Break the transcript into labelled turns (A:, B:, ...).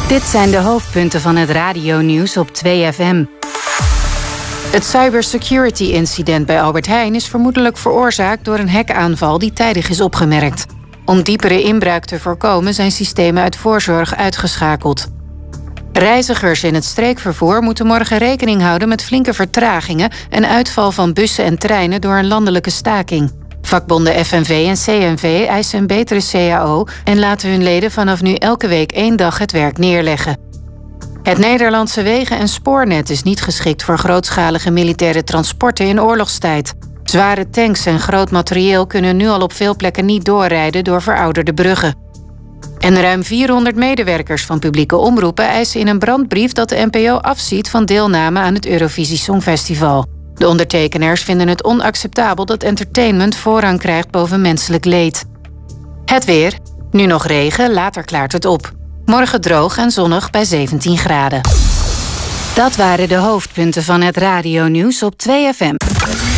A: Dit zijn de hoofdpunten van het radionieuws op 2FM. Het cybersecurity-incident bij Albert Heijn is vermoedelijk veroorzaakt door een hackaanval die tijdig is opgemerkt. Om diepere inbraak te voorkomen zijn systemen uit voorzorg uitgeschakeld. Reizigers in het streekvervoer moeten morgen rekening houden met flinke vertragingen en uitval van bussen en treinen door een landelijke staking. Vakbonden FNV en CNV eisen een betere CAO en laten hun leden vanaf nu elke week 1 dag het werk neerleggen. Het Nederlandse wegen- en spoornet is niet geschikt voor grootschalige militaire transporten in oorlogstijd. Zware tanks en groot materieel kunnen nu al op veel plekken niet doorrijden door verouderde bruggen. En ruim 400 medewerkers van publieke omroepen eisen in een brandbrief dat de NPO afziet van deelname aan het Eurovisie Songfestival. De ondertekenaars vinden het onacceptabel dat entertainment voorrang krijgt boven menselijk leed. Het weer. Nu nog regen, later klaart het op. Morgen droog en zonnig bij 17 graden. Dat waren de hoofdpunten van het radionieuws op 2FM.